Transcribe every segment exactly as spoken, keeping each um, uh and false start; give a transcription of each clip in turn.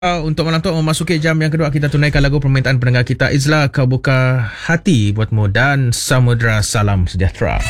Uh, untuk malam tu memasuki jam yang kedua, kita tunaikan lagu permintaan pendengar kita. Izla, kau buka hati buatmu dan Samudra Salam Sejahtera.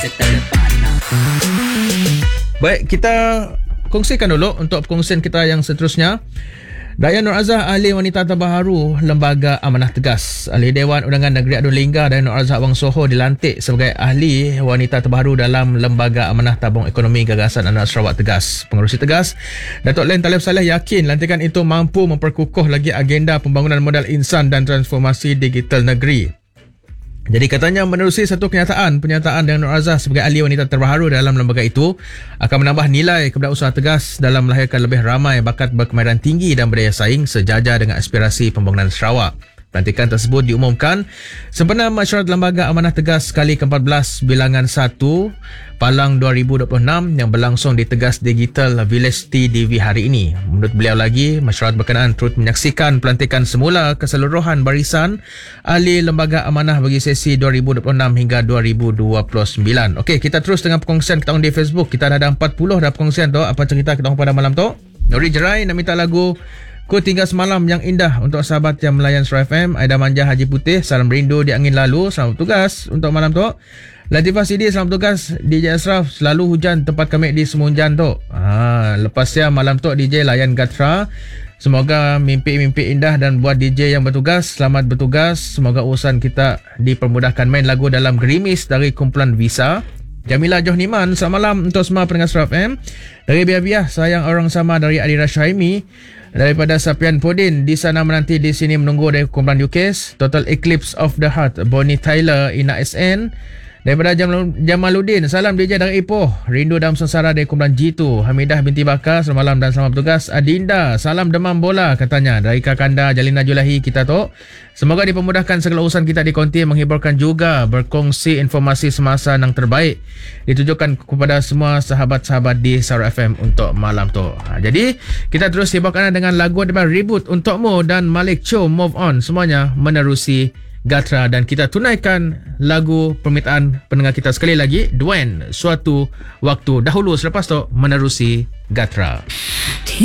Baik, kita kongsikan dulu untuk perkongsian kita yang seterusnya. Dayan Nur Azhar, ahli wanita terbaharu Lembaga Amanah Tegas. Ahli Dewan Undangan Negeri Adun Lingga, Dayan Nur Azhar Wang Soho dilantik sebagai ahli wanita terbaharu dalam Lembaga Amanah Tabung Ekonomi Gagasan Anak Sarawak Tegas. Pengerusi Tegas, Datuk Len Talib Saleh yakin lantikan itu mampu memperkukuh lagi agenda pembangunan modal insan dan transformasi digital negeri. Jadi katanya menerusi satu kenyataan, penyataan Dayan Nur Azhar sebagai ahli wanita terbaharu dalam lembaga itu akan menambah nilai kepada usaha Tegas dalam melahirkan lebih ramai bakat berkemahiran tinggi dan berdaya saing sejajar dengan aspirasi pembangunan Sarawak. Pelantikan tersebut diumumkan sempena Mesyuarat Lembaga Amanah Tegas kali ke empat belas bilangan satu Palang dua ribu dua puluh enam yang berlangsung di Tegas Digital Village T D V hari ini. Menurut beliau lagi, mesyuarat berkenaan turut menyaksikan pelantikan semula keseluruhan barisan ahli Lembaga Amanah bagi sesi dua ribu dua puluh enam hingga dua ribu dua puluh sembilan. Okey, kita terus dengan perkongsian kita di Facebook. Kita dah ada empat puluh dah perkongsian tu. Apa cerita kita pada malam tu? Nuri Jerai nak minta lagu Ku Tinggal Semalam yang indah untuk sahabat yang melayan Suara F M. Aida Manja Haji Putih, salam rindu di angin lalu. Selamat bertugas untuk malam tu. Latifah Sidi, selamat bertugas. D J Ashraf, selalu hujan tempat kami di Semunjan tu. Ha, lepasnya malam tu D J layan Gatra. Semoga mimpi-mimpi indah dan buat D J yang bertugas, selamat bertugas. Semoga urusan kita dipermudahkan. Main lagu dalam gerimis dari kumpulan Visa. Jamila Johniman, selamat malam untuk semua pendengar Suara F M. Dari Biar-Biar, sayang orang sama dari Adira Syaimi. Daripada Sapian Podin, di sana menanti, di sini menunggu dari kumpulan U K S. Total Eclipse of the Heart, Bonnie Tyler, Ina S N. Daripada Jam- Jamaluddin, salam D J dari Ipoh. Rindu dalam sengsara dari kumpulan G dua. Hamidah binti Bakar, selamat malam dan selamat bertugas. Adinda, salam demam bola katanya. Dari Kakanda Jalina Julahi kita tu. Semoga dipermudahkan segala urusan kita di konti, menghiburkan juga, berkongsi informasi semasa yang terbaik. Ditujukan kepada semua sahabat-sahabat di Suara F M untuk malam tu. Ha, jadi, kita terus hiburkan dengan lagu daripada Reboot untukmu dan Malik Cho, Move On. Semuanya menerusi Gatra, dan kita tunaikan lagu permintaan pendengar kita sekali lagi, Dwayne, Suatu Waktu Dahulu. Selepas tu menerusi Gatra.